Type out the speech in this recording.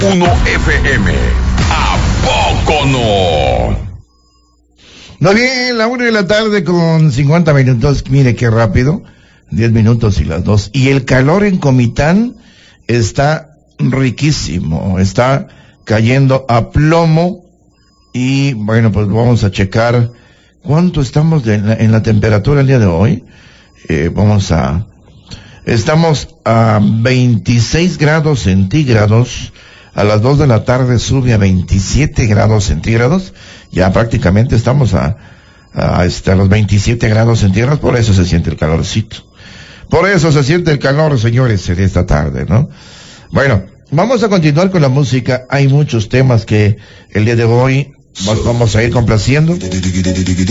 1 FM. ¿A poco no? Muy bien, la 1:00 con 50 minutos. Mire qué rápido. 10 minutos y las 2. Y el calor en Comitán está riquísimo. Está cayendo a plomo. Y bueno, pues vamos a checar cuánto estamos en la temperatura el día de hoy. Estamos a 26 grados centígrados. A las 2 de la tarde sube a 27 grados centígrados. Ya prácticamente estamos a los 27 grados centígrados. Por eso se siente el calorcito. Por eso se siente el calor, señores, en esta tarde, ¿no? Bueno, vamos a continuar con la música. Hay muchos temas que el día de hoy vamos a ir complaciendo.